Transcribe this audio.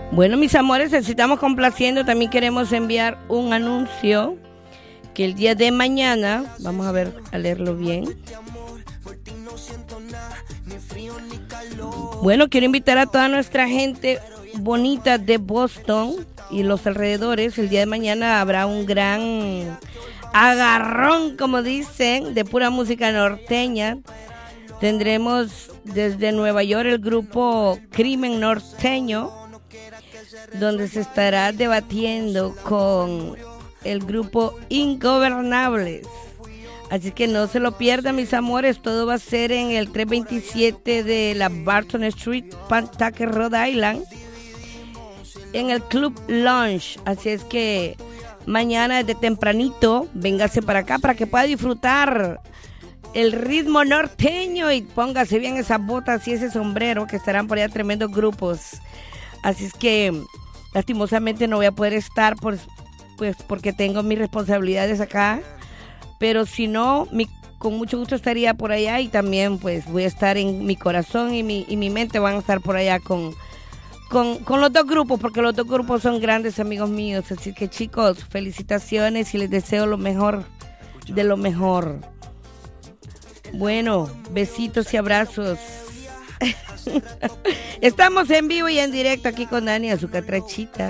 Bueno, mis amores, estamos complaciendo. También queremos enviar un anuncio que el día de mañana, vamos a ver, a leerlo bien. Bueno, quiero invitar a toda nuestra gente bonita de Boston y los alrededores. El día de mañana habrá un gran agarrón, como dicen, de pura música norteña. Tendremos desde Nueva York el grupo Crimen Norteño, donde se estará debatiendo con el grupo Ingobernables. Así que no se lo pierdan, mis amores. Todo va a ser en el 327 de la Barton Street, Pawtucket, Rhode Island, en el Club Lounge. Así es que mañana desde tempranito, véngase para acá para que pueda disfrutar el ritmo norteño y póngase bien esas botas y ese sombrero, que estarán por allá tremendos grupos. Así es que lastimosamente no voy a poder estar pues porque tengo mis responsabilidades acá, pero si no, con mucho gusto estaría por allá, y también pues voy a estar en mi corazón y mi mente van a estar por allá con los dos grupos, porque los dos grupos son grandes amigos míos. Así que, chicos, felicitaciones y les deseo lo mejor de lo mejor. Bueno, besitos y abrazos. Estamos en vivo y en directo aquí con Dani Azúcar Trachita.